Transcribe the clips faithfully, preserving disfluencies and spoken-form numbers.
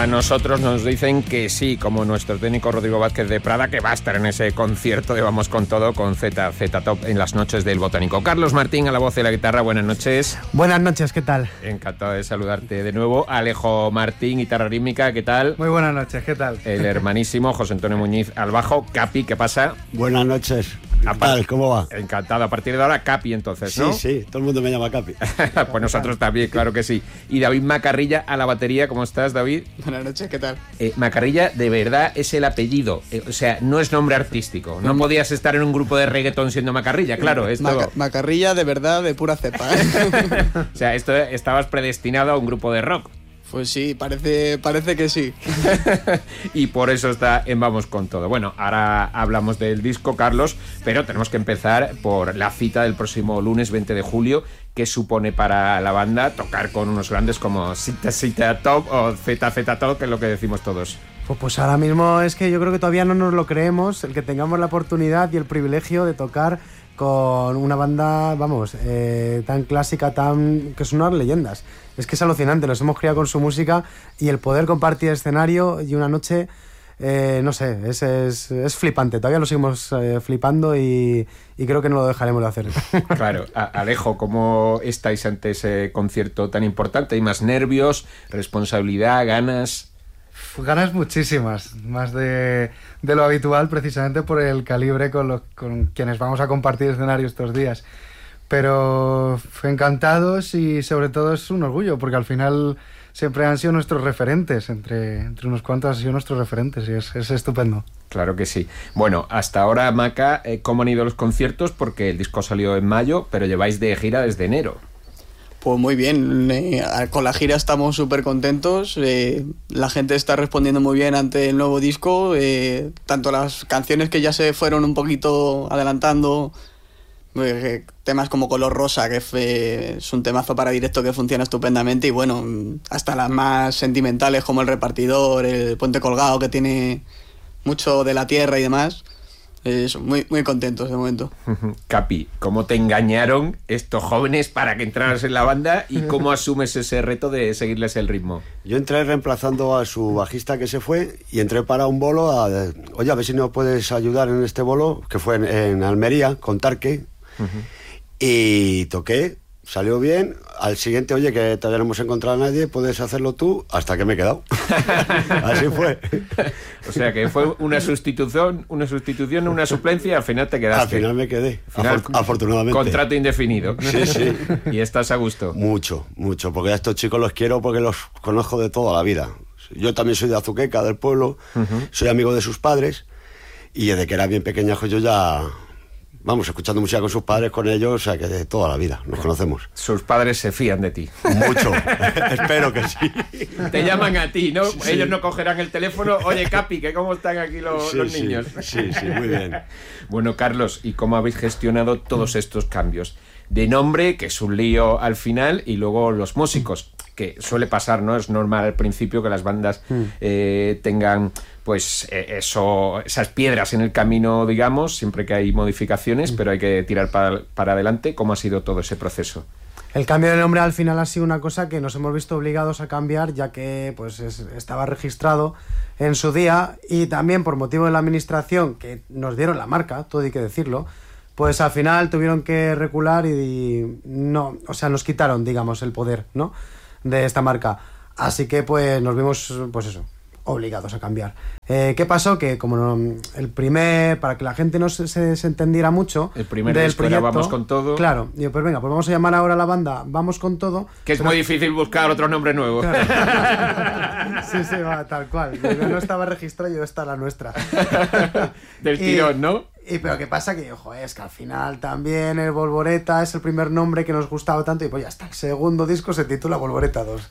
A nosotros nos dicen que sí, como nuestro técnico Rodrigo Vázquez de Prada, que va a estar en ese concierto de Vamos con Todo con Z Z Top en las noches del Botánico. Carlos Martín a la voz y la guitarra, buenas noches. Buenas noches, ¿qué tal? Encantado de saludarte de nuevo. Alejo Martín, guitarra rítmica, ¿qué tal? Muy buenas noches, ¿qué tal? El hermanísimo José Antonio Muñiz al bajo. Capi, ¿qué pasa? Buenas noches. ¿Qué tal? ¿Cómo va? Encantado. A partir de ahora, Capi, entonces, ¿no? Sí, sí, todo el mundo me llama Capi. Pues nosotros también, claro que sí. Y David Macarrilla a la batería, ¿cómo estás, David? Buenas noches, ¿qué tal? Eh, Macarrilla, de verdad, es el apellido. Eh, o sea, no es nombre artístico. No podías estar en un grupo de reggaetón siendo Macarrilla, claro. Esto... Maca- Macarrilla, de verdad, de pura cepa, ¿eh? O sea, esto estabas predestinado a un grupo de rock. Pues sí, parece, parece que sí. Y por eso está en Vamos con Todo. Bueno, ahora hablamos del disco, Carlos, pero tenemos que empezar por la cita del próximo lunes veinte de julio, que supone para la banda tocar con unos grandes como Z Z Top o Z Z Top, que es lo que decimos todos. Pues, pues ahora mismo es que yo creo que todavía no nos lo creemos, el que tengamos la oportunidad y el privilegio de tocar con una banda, vamos, eh, tan clásica, tan que son unas leyendas. Es que es alucinante, nos hemos criado con su música y el poder compartir escenario y una noche, eh, no sé, es, es, es flipante. Todavía lo seguimos eh, flipando y, y creo que no lo dejaremos de hacer. Claro. A- Alejo, ¿cómo estáis ante ese concierto tan importante? ¿Hay más nervios, responsabilidad, ganas? Ganas muchísimas, más de, de lo habitual, precisamente por el calibre con, los, con quienes vamos a compartir escenario estos días. Pero encantados y sobre todo es un orgullo, porque al final siempre han sido nuestros referentes, entre, entre unos cuantos han sido nuestros referentes y es, es estupendo. Claro que sí. Bueno, hasta ahora, Maca, eh, ¿cómo han ido los conciertos? Porque el disco salió en mayo, pero lleváis de gira desde enero. Pues muy bien, eh, con la gira estamos súper contentos, eh, la gente está respondiendo muy bien ante el nuevo disco, eh, tanto las canciones que ya se fueron un poquito adelantando, eh, temas como Color Rosa, que fue, es un temazo para directo que funciona estupendamente, y bueno, hasta las más sentimentales como El Repartidor, El Puente Colgado, que tiene mucho de la tierra y demás. Eso, muy, muy contentos de momento. Capi, ¿cómo te engañaron estos jóvenes para que entraras en la banda y cómo asumes ese reto de seguirles el ritmo? Yo entré reemplazando a su bajista que se fue y entré para un bolo a... Oye, a ver si nos puedes ayudar en este bolo, que fue en, en Almería, con Tarque. Uh-huh. Y toqué, salió bien. Al siguiente, oye, que todavía no hemos encontrado a nadie, puedes hacerlo tú, hasta que me he quedado. Así fue. O sea que fue una sustitución, una sustitución, una suplencia y al final te quedaste. Al final me quedé, final, afor- afortunadamente. Contrato indefinido. Sí, sí. Y estás a gusto. Mucho, mucho, porque a estos chicos los quiero porque los conozco de toda la vida. Yo también soy de Azuqueca, del pueblo, uh-huh. Soy amigo de sus padres y desde que era bien pequeñajo yo ya... Vamos, escuchando música con sus padres, con ellos, o sea, que de toda la vida, nos conocemos. Sus padres se fían de ti. Mucho, espero que sí. Te llaman a ti, ¿no? Sí. Ellos no cogerán el teléfono. Oye, Capi, ¿que cómo están aquí los, sí, los sí, niños? Sí, sí, muy bien. Bueno, Carlos, ¿y cómo habéis gestionado todos estos cambios? De nombre, que es un lío al final, y luego los músicos, que suele pasar, ¿no? Es normal al principio que las bandas eh, tengan... pues eh, eso, esas piedras en el camino, digamos, siempre que hay modificaciones, pero hay que tirar para, para adelante. ¿Cómo ha sido todo ese proceso? El cambio de nombre al final ha sido una cosa que nos hemos visto obligados a cambiar, ya que pues es, estaba registrado en su día y también por motivo de la administración, que nos dieron la marca, todo hay que decirlo, pues al final tuvieron que recular y, y no, o sea, nos quitaron, digamos, el poder, ¿no?, de esta marca. Así que pues nos vimos, pues eso, obligados a cambiar. Eh, ¿Qué pasó? Que como no, el primer, para que la gente no se, se, se entendiera mucho el primer del disco proyecto, era Vamos con Todo. Claro, y yo, pues venga, pues vamos a llamar ahora a la banda Vamos con Todo. Que es pero... muy difícil buscar otro nombre nuevo. Claro. Sí, sí, va, tal cual. No estaba registrado y yo está la nuestra. Del tirón, ¿no? Y pero qué pasa que, ojo, es que al final también el Volvoreta es el primer nombre que nos gustaba tanto y pues ya está, el segundo disco se titula Volvoreta dos.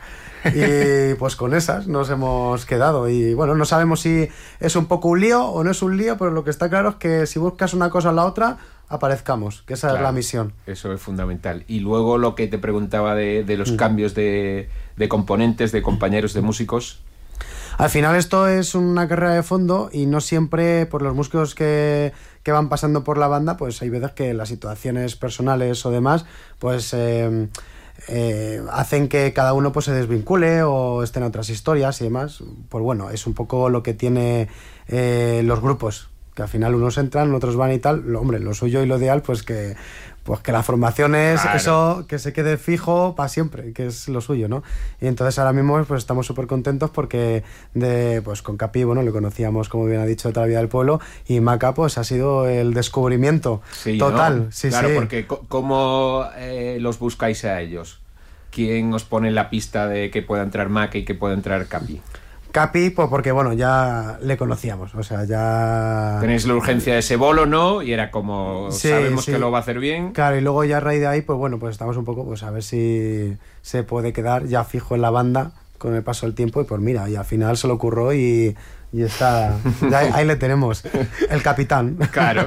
Y pues con esas nos hemos quedado y bueno, no sabemos si es un poco un lío o no es un lío, pero lo que está claro es que si buscas una cosa o la otra, aparezcamos, que esa claro, es la misión. Eso es fundamental. Y luego lo que te preguntaba de, de los mm. cambios de, de componentes, de compañeros de músicos... Al final esto es una carrera de fondo y no siempre por los músicos que, que van pasando por la banda, pues hay veces que las situaciones personales o demás, pues eh, eh, hacen que cada uno pues se desvincule o estén en otras historias y demás. Pues bueno, es un poco lo que tiene eh, los grupos, que al final unos entran, otros van y tal. Lo, hombre, lo suyo y lo ideal pues que pues que la formación es claro. Eso, que se quede fijo para siempre, que es lo suyo, ¿no? Y entonces ahora mismo pues estamos súper contentos porque de, pues con Capi, bueno, le conocíamos, como bien ha dicho, de toda la vida del pueblo, y Maca pues ha sido el descubrimiento sí, total. ¿No? Sí, claro, sí. Porque ¿cómo eh, los buscáis a ellos? ¿Quién os pone la pista de que pueda entrar Maca y que pueda entrar Capi? Capi, pues porque bueno, ya le conocíamos, o sea, ya... Tenéis la urgencia de ese bolo, ¿no? Y era como, sí, sabemos sí. que lo va a hacer bien. Claro, y luego ya a raíz de ahí, pues bueno, pues estamos un poco, pues a ver si se puede quedar ya fijo en la banda con el paso del tiempo, y pues mira, y al final se lo ocurrió y, y está... Ahí, ahí le tenemos, el capitán. Claro.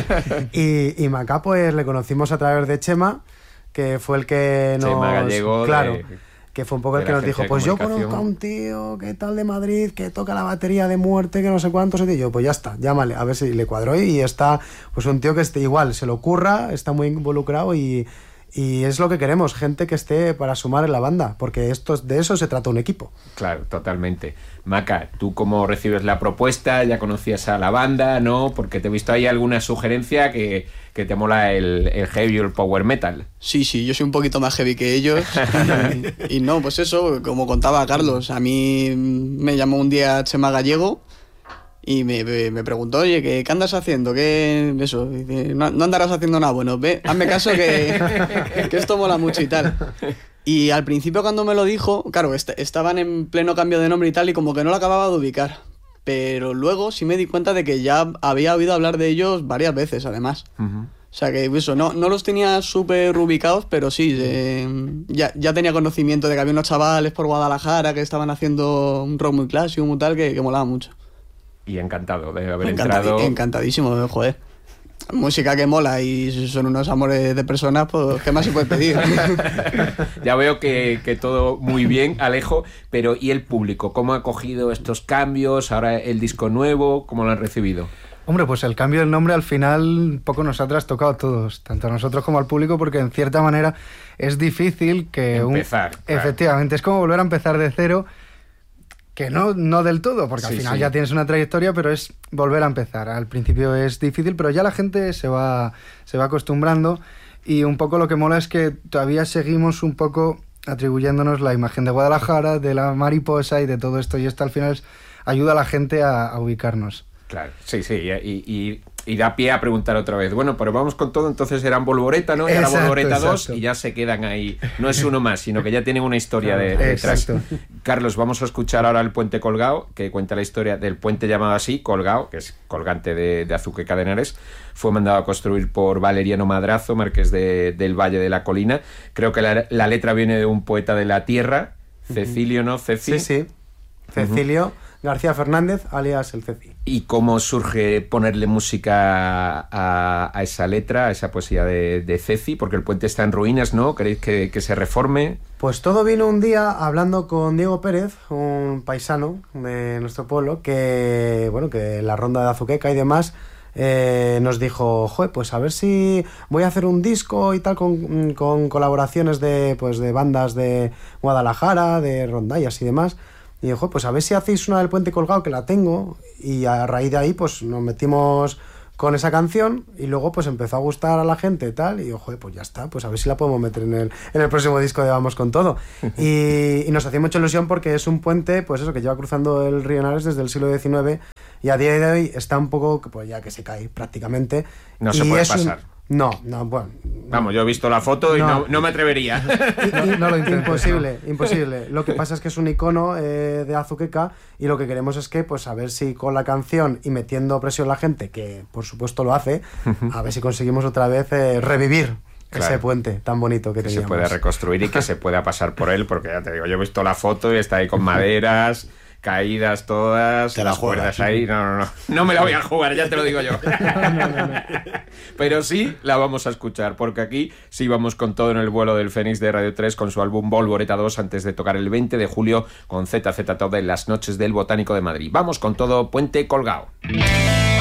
y, y Maca, pues le conocimos a través de Chema, que fue el que nos... Chema Gallego claro, de... que fue un poco el que nos dijo, pues yo conozco a un tío que tal de Madrid, que toca la batería de muerte, que no sé cuántos, y yo, pues ya está, llámale, a ver si le cuadró, y está, pues un tío que esté igual, se lo ocurra, está muy involucrado, y, y es lo que queremos, gente que esté para sumar en la banda, porque esto, de eso se trata un equipo. Claro, totalmente. Maca, ¿tú cómo recibes la propuesta? ¿Ya conocías a la banda, no? Porque te he visto ahí alguna sugerencia que, que te mola el, el heavy o el power metal. Sí, sí, yo soy un poquito más heavy que ellos. y, y no, pues eso, como contaba Carlos, a mí me llamó un día Chema Gallego y me, me, me preguntó, oye, ¿qué, ¿qué andas haciendo? ¿Qué eso? Dice, no, no andarás haciendo nada bueno, ve, hazme caso que, que esto mola mucho y tal. Y al principio cuando me lo dijo, claro, est- estaban en pleno cambio de nombre y tal, y como que no lo acababa de ubicar. Pero luego sí me di cuenta de que ya había oído hablar de ellos varias veces, además. Uh-huh. O sea que eso, no, no los tenía súper ubicados, pero sí, eh, ya, ya tenía conocimiento de que había unos chavales por Guadalajara que estaban haciendo un rock muy clásico, muy tal, que, que molaba mucho. Y encantado de haber Encantadi- entrado. Encantadísimo, joder. Música que mola y son unos amores de personas, pues ¿qué más se puede pedir? Ya veo que, que todo muy bien, Alejo, pero ¿y el público? ¿Cómo ha acogido estos cambios? Ahora el disco nuevo, ¿cómo lo han recibido? Hombre, pues el cambio del nombre al final un poco nos ha trastocado a todos, tanto a nosotros como al público, porque en cierta manera es difícil que... Empezar. Un... Claro. Efectivamente, es como volver a empezar de cero, que no, no del todo, porque sí, al final sí. ya tienes una trayectoria, pero es volver a empezar. Al principio es difícil, pero ya la gente se va, se va acostumbrando, y un poco lo que mola es que todavía seguimos un poco atribuyéndonos la imagen de Guadalajara, de la mariposa y de todo esto, y esto al final es, ayuda a la gente a, a ubicarnos. Claro, sí, sí, y, y, y da pie a preguntar otra vez. Bueno, pero vamos con todo, entonces eran Volvoreta, ¿no? Y ahora Volvoreta dos y ya se quedan ahí. No es uno más, sino que ya tienen una historia de, de detrás. Carlos, vamos a escuchar ahora el Puente Colgado, que cuenta la historia del puente llamado así, Colgado, que es colgante de, de Azuqueca de Henares. Fue mandado a construir por Valeriano Madrazo, marqués de, del Valle de la Colina. Creo que la, la letra viene de un poeta de la tierra, Cecilio, ¿no? Ceci. Sí, sí. Cecilio. Uh-huh. García Fernández, alias el Ceci. ¿Y cómo surge ponerle música a, a esa letra, a esa poesía de, de Ceci? Porque el puente está en ruinas, ¿no? ¿Queréis que, que se reforme? Pues todo vino un día hablando con Diego Pérez, un paisano de nuestro pueblo, que, bueno, que la ronda de Azuqueca y demás, eh, nos dijo, joder, pues a ver si voy a hacer un disco y tal con, con colaboraciones de, pues, de bandas de Guadalajara, de rondallas y demás. Y dijo, pues a ver si hacéis una del Puente Colgado, que la tengo, y a raíz de ahí pues nos metimos con esa canción y luego pues empezó a gustar a la gente y tal, y ojo, pues ya está, pues a ver si la podemos meter en el, en el próximo disco de Vamos con Todo. Y, y nos hacía mucha ilusión porque es un puente, pues eso, que lleva cruzando el río Henares desde el siglo diecinueve, y a día de hoy está un poco, pues ya que se cae prácticamente. No se puede pasar. Un... No, no, bueno. Vamos, yo he visto la foto y no, no, no me atrevería. No, no lo intento, imposible, no. imposible. Lo que pasa es que es un icono eh, de Azuqueca, y lo que queremos es que, pues, a ver si con la canción y metiendo presión a la gente, que por supuesto lo hace, a ver si conseguimos otra vez eh, revivir claro. ese puente tan bonito que, que teníamos. Que se pueda reconstruir y que se pueda pasar por él, porque ya te digo, yo he visto la foto y está ahí con maderas... caídas todas, te la las cuerdas ahí, no, no, no, no me la voy a jugar, ya te lo digo yo. no, no, no. Pero sí la vamos a escuchar, porque aquí sí vamos con todo en el vuelo del Fénix de Radio tres con su álbum Volvoreta dos, antes de tocar el veinte de julio con Z Z Top en las noches del Botánico de Madrid. Vamos con todo, Puente Colgado.